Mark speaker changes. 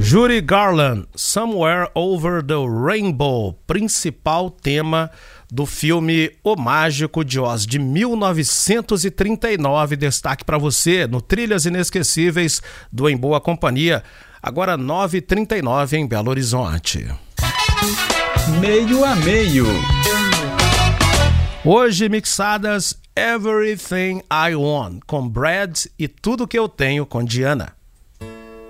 Speaker 1: Judy Garland, Somewhere Over the Rainbow, principal tema do filme O Mágico de Oz, de 1939. Destaque para você no Trilhas Inesquecíveis do Em Boa Companhia, agora 9h39 em Belo Horizonte.
Speaker 2: Meio a meio.
Speaker 1: Hoje mixadas Everything I Want com Brad e Tudo Que Eu Tenho com Diana.